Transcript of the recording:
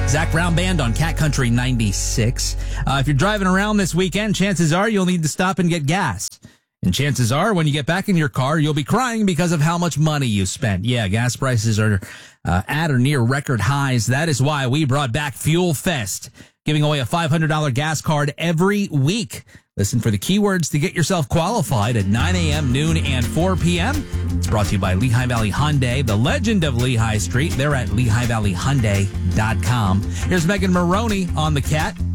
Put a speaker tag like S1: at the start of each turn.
S1: Zach Brown Band on Cat Country 96. If you're driving around this weekend, chances are you'll need to stop and get gas. And chances are when you get back in your car, you'll be crying because of how much money you spent. Yeah, gas prices are at or near record highs. That is why we brought back Fuel Fest, giving away a $500 gas card every week. Listen for the keywords to get yourself qualified at 9 a.m., noon, and 4 p.m. It's brought to you by Lehigh Valley Hyundai, the legend of Lehigh Street. They're at LehighValleyHyundai.com. Here's Megan Maroney on the Cat.